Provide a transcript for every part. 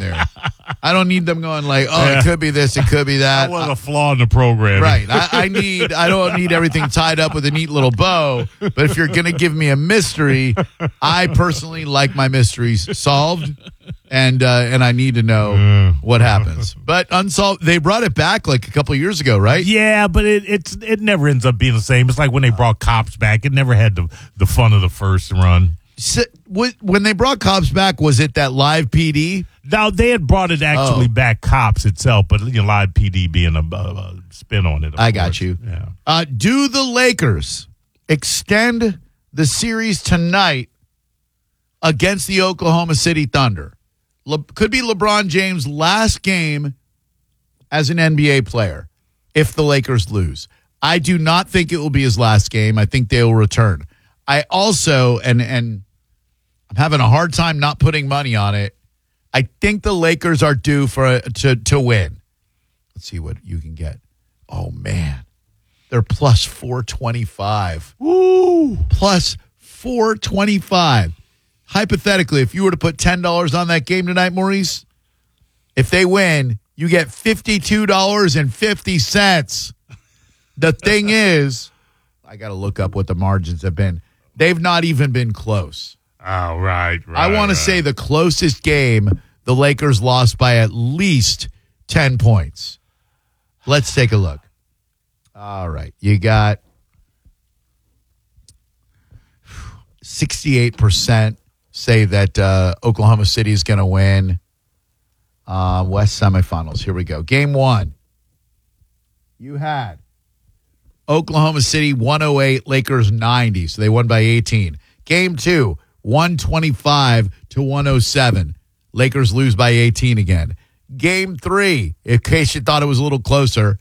there. I don't need them going like, it could be this, it could be that. That was a flaw in the program. Right. I don't need everything tied up with a neat little bow. But if you're going to give me a mystery, I personally like my mysteries solved, and I need to know what happens. But unsolved, they brought it back like a couple of years ago, right? Yeah, but it never ends up being the same. It's like when they brought Cops back. It never had the fun of the first run. So, when they brought Cops back, was it that live PD? Now, they had brought it actually back, Cops itself, but live PD being a spin on it. I got you. Yeah. Do the Lakers extend the series tonight against the Oklahoma City Thunder? Could be LeBron James' last game as an NBA player if the Lakers lose. I do not think it will be his last game. I think they will return. I also, and I'm having a hard time not putting money on it, I think the Lakers are due to win. Let's see what you can get. Oh, man. They're plus 425. Woo! Plus 425. Hypothetically, if you were to put $10 on that game tonight, Maurice, if they win, you get $52.50. The thing is, I got to look up what the margins have been. They've not even been close. Oh, right. I want to say the closest game, the Lakers lost by at least 10 points. Let's take a look. All right. You got 68% say that Oklahoma City is going to win. West semifinals. Here we go. Game 1. You had Oklahoma City 108, Lakers 90. So they won by 18. Game 2, 125-107. Lakers lose by 18 again. Game 3, in case you thought it was a little closer,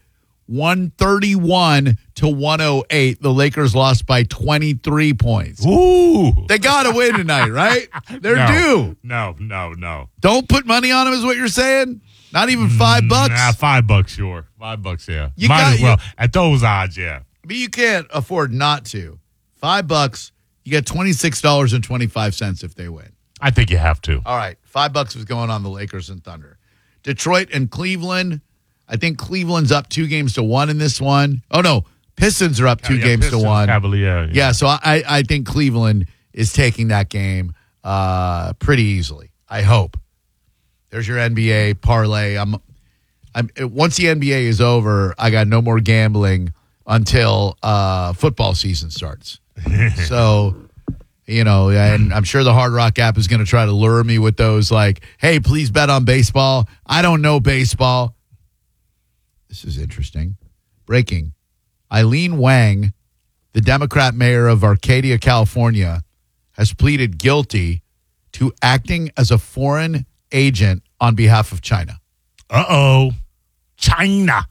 131-108. The Lakers lost by 23 points. Ooh. They got to win tonight, right? They're due. No. Don't put money on them is what you're saying? Not even $5? Nah, $5, sure. $5, yeah. You Might got- as well. At those odds, yeah. But you can't afford not to. $5, you get $26.25 if they win. I think you have to. All right, $5 was going on the Lakers and Thunder. Detroit and Cleveland. I think Cleveland's up 2-1 in this one. Oh, no, Pistons are up 2-1. Cavalier. Yeah, so I think Cleveland is taking that game pretty easily, I hope. There's your NBA parlay. Once the NBA is over, I got no more gambling until football season starts. So, and I'm sure the Hard Rock app is going to try to lure me with those like, hey, please bet on baseball. I don't know baseball. This is interesting. Breaking. Eileen Wang, the Democrat mayor of Arcadia, California, has pleaded guilty to acting as a foreign agent on behalf of China. Uh-oh. China.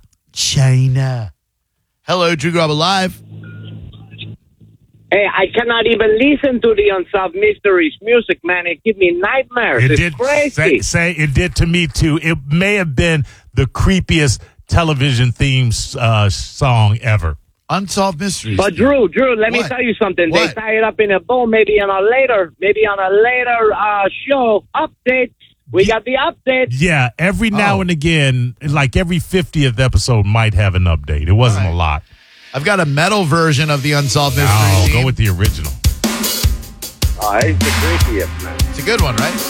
Hello, Drew Garabo Live. Hey, I cannot even listen to the Unsolved Mysteries music, man. It gives me nightmares. It's crazy. Say it did to me, too. It may have been the creepiest television theme song ever. Unsolved Mysteries. But Drew, let me tell you something. What? They tie it up in a bow. Maybe on a later show update. We got the update. Yeah, every now and again, like every 50th episode might have an update. It wasn't a lot. I've got a metal version of the Unsolved Mysteries. Oh, theme. go with the original. Oh, it's the creepiest, man. It's a good one, right?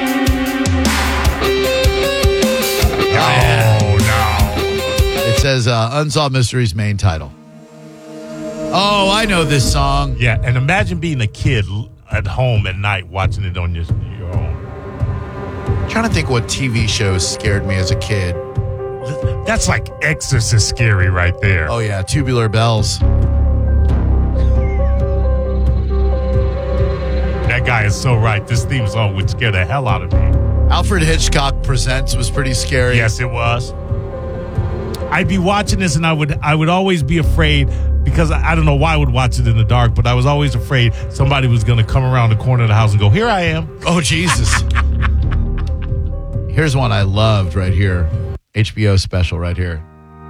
Oh, no. It says Unsolved Mysteries main title. Oh, I know this song. Yeah, and imagine being a kid at home at night watching it on your own. I'm trying to think what TV shows scared me as a kid. That's like Exorcist scary right there. Oh, yeah, Tubular Bells. That guy is so right. This theme song would scare the hell out of me. Alfred Hitchcock Presents was pretty scary. Yes, it was. I'd be watching this and I would always be afraid because I don't know why I would watch it in the dark, but I was always afraid somebody was going to come around the corner of the house and go, here I am. Oh, Jesus. Here's one I loved right here. HBO special right here.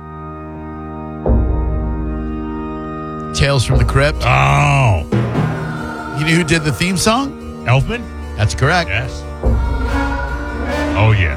Tales from the Crypt. Oh. You knew who did the theme song? Elfman? That's correct. Yes. Oh, yeah.